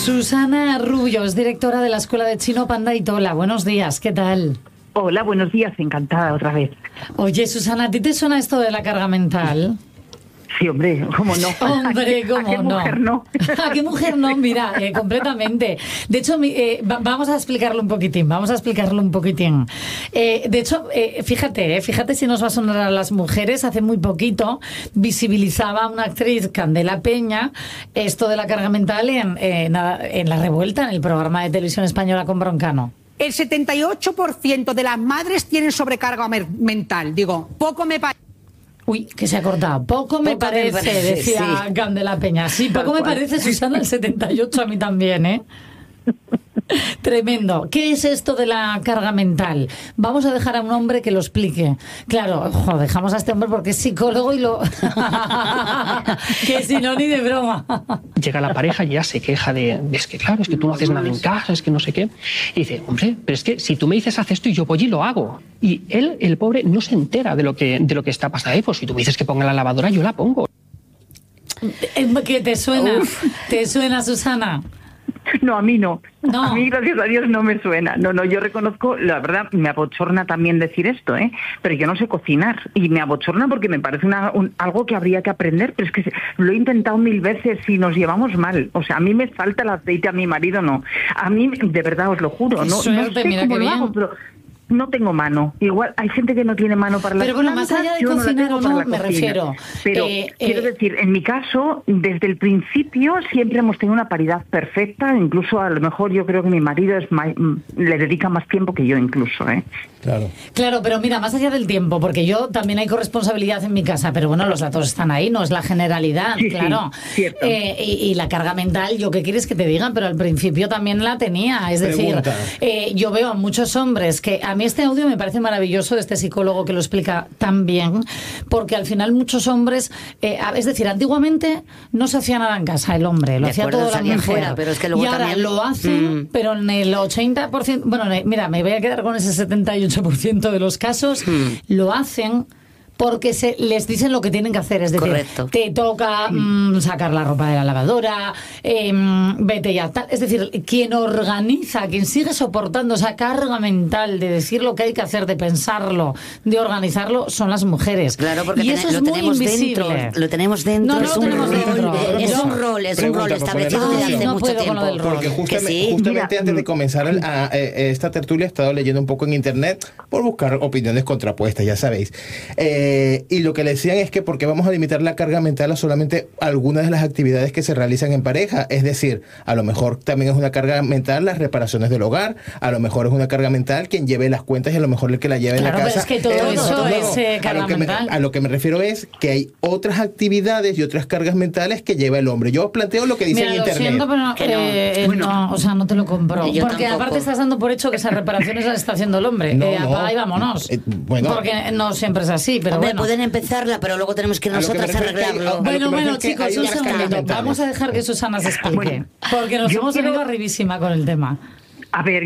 Susana Rubio es directora de la Escuela de Chino Panda y Tola. Buenos días, ¿qué tal? Hola, buenos días, encantada otra vez. Oye, Susana, ¿a ti te suena esto de la carga mental? Sí, hombre, ¿cómo no? Hombre, ¿cómo ¿A qué mujer no? ¿A qué mujer no? Mira, completamente. De hecho, vamos a explicarlo un poquitín, de hecho, fíjate si nos va a sonar a las mujeres. Hace muy poquito visibilizaba una actriz, Candela Peña, esto de la carga mental en La Revuelta, en el programa de televisión española con Broncano. El 78% de las madres tienen sobrecarga mental. Digo, poco me parece. Uy, que se ha cortado. Poco me parece, decía sí. Candela Peña. Sí, poco me parece, Susana, el 78 a mí también, ¿eh? Tremendo. ¿Qué es esto de la carga mental? Vamos a dejar a un hombre que lo explique. Claro, dejamos a este hombre porque es psicólogo y lo... que si no, ni de broma. Llega la pareja y ya se queja es que claro, es que tú no haces nada en casa, es que no sé qué. Y dice, hombre, pero es que si tú me dices haz esto y yo voy y lo hago. Y él, el pobre, no se entera de lo que está pasando. Pues si tú me dices que ponga la lavadora, yo la pongo. ¿Qué te suena? ¿Te suena, Susana? No, a mí no. A mí, gracias a Dios, no me suena. No, yo reconozco, la verdad, me abochorna también decir esto, pero yo no sé cocinar. Y me abochorna porque me parece algo que habría que aprender, pero es que lo he intentado 1000 veces y nos llevamos mal. O sea, a mí me falta el aceite, a mi marido no. A mí, de verdad, os lo juro, no sé cómo lo hago, pero... No tengo mano. Igual hay gente que no tiene mano para las plantas. Pero bueno, más allá de cocinar o no, me refiero. Pero quiero decir, en mi caso, desde el principio siempre hemos tenido una paridad perfecta. Incluso a lo mejor yo creo que mi marido le dedica más tiempo que yo incluso, Claro, pero mira, más allá del tiempo, porque yo también hay corresponsabilidad en mi casa, pero bueno, los datos están ahí, no es la generalidad, sí, claro. Sí, y la carga mental, ¿yo qué quieres que te digan? Pero al principio también la tenía, es decir, yo veo a muchos hombres que a mí este audio me parece maravilloso de este psicólogo que lo explica tan bien, porque al final muchos hombres, es decir, antiguamente no se hacía nada en casa el hombre, lo hacía todo la mujer, fuera, pero es que luego y ahora también... lo hacen, pero en el 80%, bueno, mira, me voy a quedar con ese 78% de los casos, lo hacen porque les dicen lo que tienen que hacer, es decir, correcto, te toca sacar la ropa de la lavadora, vete ya tal, es decir, quien organiza, quien sigue soportando esa carga mental de decir lo que hay que hacer, de pensarlo, de organizarlo, son las mujeres. Claro, porque y eso es lo muy tenemos invisible. Dentro, lo tenemos dentro, no, es un rol establecido desde hace mucho tiempo. Porque justamente antes de comenzar esta tertulia he estado leyendo un poco en internet por buscar opiniones contrapuestas, ya sabéis. Y lo que le decían es que porque vamos a limitar la carga mental a solamente algunas de las actividades que se realizan en pareja, es decir, a lo mejor también es una carga mental las reparaciones del hogar, a lo mejor es una carga mental quien lleve las cuentas y a lo mejor el que la lleve en la casa. Claro, pero es que todo eso es carga mental. A lo que me refiero es que hay otras actividades y otras cargas mentales que lleva el hombre. Yo planteo lo que dice en internet. Lo siento, pero no, o sea, no te lo compro. Porque tampoco. Aparte estás dando por hecho que esas reparaciones las está haciendo el hombre. Apaga y vámonos. Porque no siempre es así, pero hombre, bueno. Pueden empezarla, pero luego tenemos que nosotras arreglarlo. Bueno, chicos, un segundo. Vamos a dejar que Susana se explique. Porque nos hemos venido arribísima con el tema. A ver,